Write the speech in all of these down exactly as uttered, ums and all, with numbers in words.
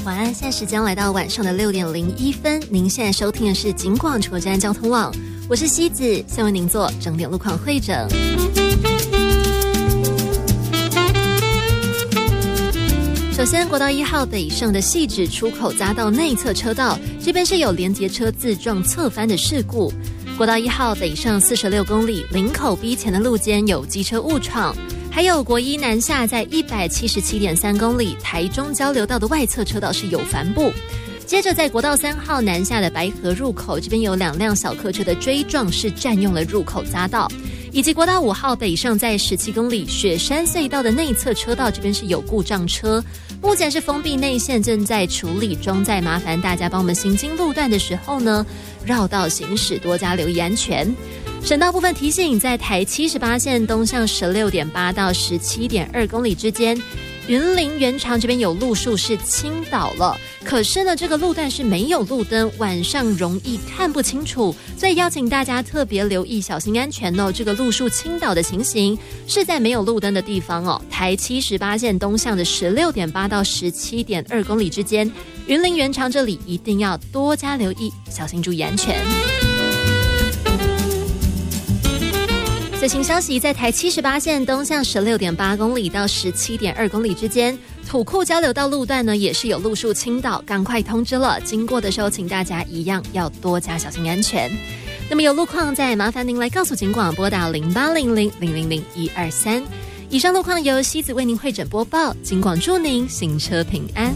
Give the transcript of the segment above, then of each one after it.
晚安，现在时间来到晚上的六点零一分。您现在收听的是警广车站交通网，我是西子，先为您做整点路况汇整。首先，国道一号北上的汐止出口匝道内侧车道，这边是有连结车自撞侧翻的事故。国道一号北上四十六公里，林口 B 前的路肩有机车误闯。还有国一南下在 一百七十七点三公里，台中交流道的外侧车道是有帆布。接着在国道三号南下的白河入口，这边有两辆小客车的追撞，是占用了入口匝道。以及国道五号北上在十七公里雪山隧道的内侧车道，这边是有故障车，目前是封闭内线正在处理中，在麻烦大家帮我们行经路段的时候呢，绕道行驶，多加留意安全。省道部分提醒，在台七十八线东向 十六点八 到 十七点二公里之间，云林原长这边有路树是倾倒了，可是呢这个路段是没有路灯，晚上容易看不清楚，所以邀请大家特别留意，小心安全哦。这个路树倾倒的情形是在没有路灯的地方哦，台七十八线东向的 十六点八 到 十七点二公里之间，云林原长这里一定要多加留意，小心注意安全。最新消息，在台七十八线东向 十六点八公里到 十七点二公里之间，土库交流道路段呢也是有路树倾倒，赶快通知了，经过的时候请大家一样要多加小心安全。那么有路况再麻烦您来告诉警广，拨打零八零零零零零一二三。以上路况由西子为您汇整播报，警广祝您行车平安。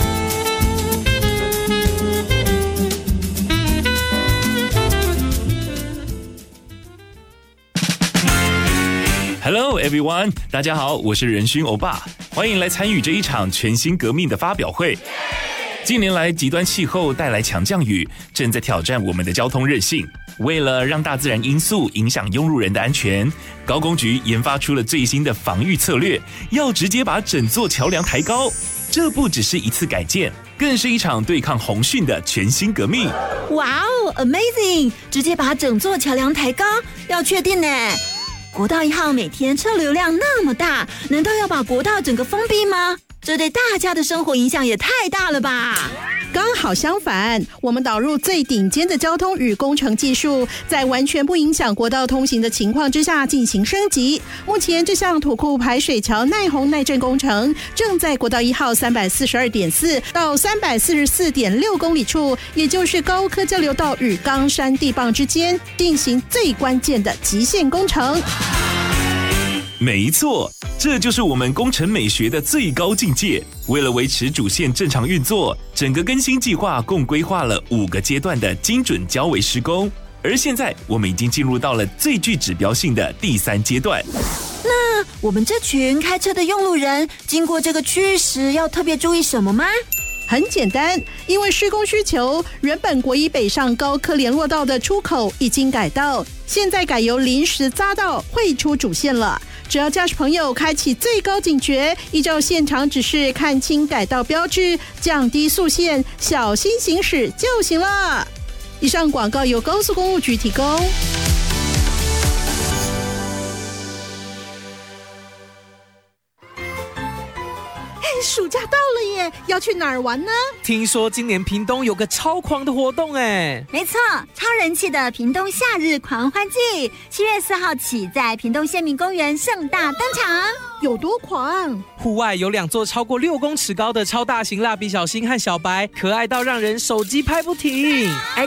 Hello everyone， 大家好，我是仁勋欧巴，欢迎来参与这一场全新革命的发表会。近年来，极端气候带来强降雨，正在挑战我们的交通韧性。为了让大自然因素影响用路人的安全，高工局研发出了最新的防御策略，要直接把整座桥梁抬高。这不只是一次改建，更是一场对抗洪汛的全新革命。 哇哦 ，Amazing！ 直接把整座桥梁抬高，要确定呢？国道一号每天车流量那么大，难道要把国道整个封闭吗？这对大家的生活影响也太大了吧！ 刚好相反，我们导入最顶尖的交通与工程技术，在完全不影响国道通行的情况之下进行升级。目前这项土库排水桥耐洪耐震工程正在国道一号 三百四十二点四 到 三百四十四点六公里处，也就是高科交流道与冈山地磅之间进行最关键的极限工程。 没错，这就是我们工程美学的最高境界。为了维持主线正常运作，整个更新计划共规划了五个阶段的精准交维施工，而现在我们已经进入到了最具指标性的第三阶段。 那我们这群开车的用路人经过这个区域时要特别注意什么吗？ 很简单，因为施工需求，原本国一北上高科联络道的出口已经改道，现在改由临时匝道汇出主线了。只要驾驶朋友开启最高警觉，依照现场指示看清改道标志，降低速限，小心行驶就行了。以上广告由高速公路局提供。暑假到了耶，要去哪儿玩呢？ 听说今年屏东有个超狂的活动哎！ 没错，超人气的屏东夏日狂欢季，七月四号起在屏东县民公园盛大登场。 有多狂？ 户外有两座超过六公尺高的超大型蜡笔小新和小白，可爱到让人手机拍不停。 而